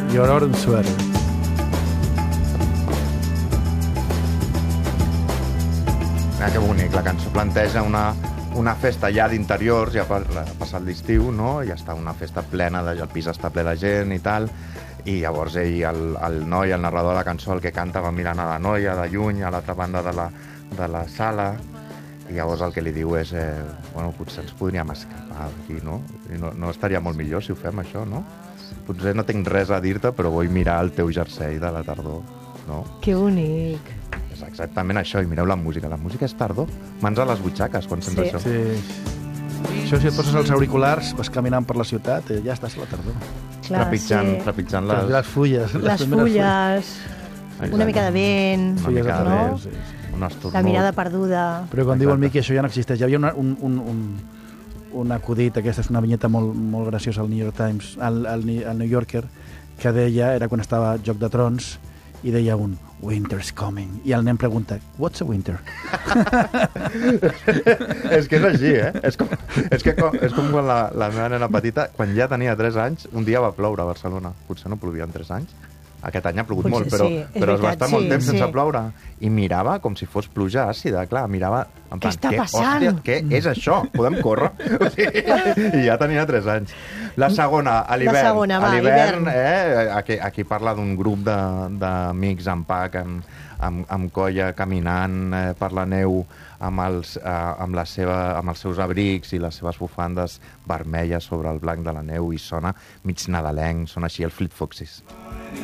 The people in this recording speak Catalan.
Your orange sweater. Mira que bonic, la cançó planteja una festa ja d'interiors, ja ha passat l'estiu, no? Ja està una festa plena, el pis està ple de gent i tal, i llavors ell, el noi, el narrador de la cançó, el que canta, va mirant a la noia de lluny, a l'altra banda de la sala, i llavors el que li diu és bueno, potser ens podríem escapar d'aquí, no? I no estaria molt millor si ho fem, això, no? Potser no tinc res a dir-te, però vull mirar el teu jersei de la tardor, no? Que bonic. És exactament això, i mireu la música. La música és tardor. Mans a les butxaques quan sents això. Sí. Això, si et poses els auriculars, vas caminant per la ciutat, ja estàs a la tardor. Clar, trepitjant les fulles. Les fulles, una mica de vent, una mica de no? vent, sí. La mirada perduda. Però quan diu el Miqui, això ja no existeix. Hi havia un acudit, aquesta és una vinyeta molt graciosa al New York Times, al New Yorker, que deia, era quan estava a Joc de Trons, i deia Winter's coming. I el nen pregunta, what's a winter? És que és així, eh? És com quan la meva nena petita, quan ja tenia 3 anys, un dia va ploure a Barcelona. Potser no plovia en 3 anys. Aquest any ha plogut molt, però es va estar molt temps sense ploure. I mirava com si fos pluja àcida, clar, mirava... Què està passant? Hòstia, què és això? Podem córrer? I ja tenia 3 anys. La segona, a l'hivern. La segona, va, hivern. Aquí parla d'un grup d'amics en pack, amb colla, caminant per la neu, amb els seus abrics i les seves bufandes vermelles sobre el blanc de la neu, i sona mig nadalenc, sona així el Fleet Foxes.